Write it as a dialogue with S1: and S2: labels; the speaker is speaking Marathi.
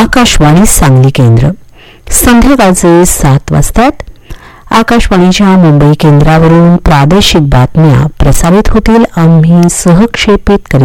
S1: आकाशवाणी सांगली केंद्र. संध्याकाळचे 7 वाजतात. आकाशवाणीच्या मुंबई केंद्रावरून प्रादेशिक बातम्या प्रसारित होतील. आम्ही सहक्षेपित करीत